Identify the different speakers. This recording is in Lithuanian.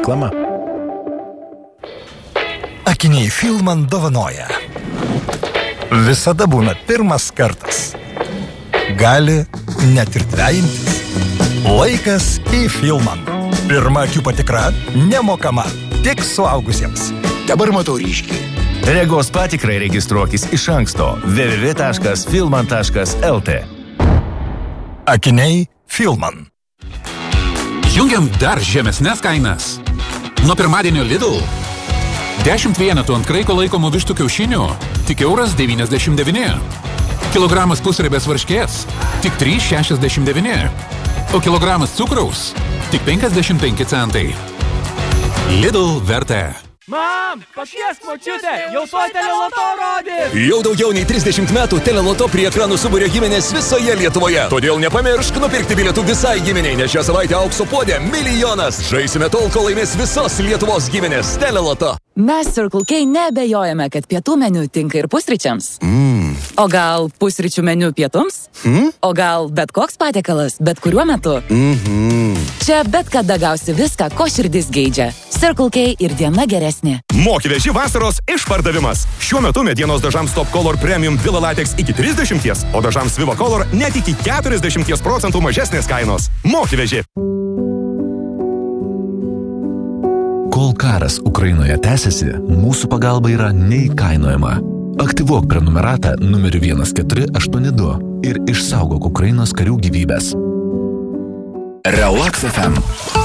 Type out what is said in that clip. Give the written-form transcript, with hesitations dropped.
Speaker 1: Reklama.
Speaker 2: Akiniai Filman dovanoja. Visada būna pirmas kartas. Gali net ir dvejintis. Laikas į Filman. Pirma akių patikra nemokama. Tik suaugusiems.
Speaker 1: Dabar matau ryškiai.
Speaker 3: Regos patikrai registruokis iš anksto www.filman.lt.
Speaker 2: Akiniai Filman.
Speaker 4: Jungiam dar žemesnes kainas. Nuo pirmadienio Lidl 10 vienetų ant kraiko laikomų vištų kiaušinių tik €1,99. Kilogramas pusriebės varškės tik €3,69. O kilogramas cukraus tik 55 centai. Lidl vertė.
Speaker 5: Mam, pakviesk močiutę, jau tuoj Teleloto rodys!
Speaker 6: Jau daugiau nei 30 metų Teleloto prie ekranų suburia giminės visoje Lietuvoje. Todėl nepamiršk nupirkti bilietų visai giminiai, nes šią savaitę aukso puodė milijonas. Žaisime tol, kol laimės visos Lietuvos giminės. Teleloto.
Speaker 7: Mes Circle K neabejojame, kad pietų meniu tinka ir pusryčiams. O gal pusryčių meniu pietums? O gal bet koks patiekalas, bet kuriuo metu? Čia bet kada gausi viską, ko širdis geidžia. Circle K ir diena geresnė.
Speaker 8: Moki-veži vasaros išpardavimas. Šiuo metu medienos dažams Top Color Premium Villa Latex iki 30, o dažams Viva Color net iki 40% mažesnės kainos. Moki-veži.
Speaker 3: Kol karas Ukrainoje tęsiasi, mūsų pagalba yra neįkainojama. Aktyvuok prenumeratą numeriu 1482 ir išsaugok Ukrainos karių gyvybės.
Speaker 1: Relax FM.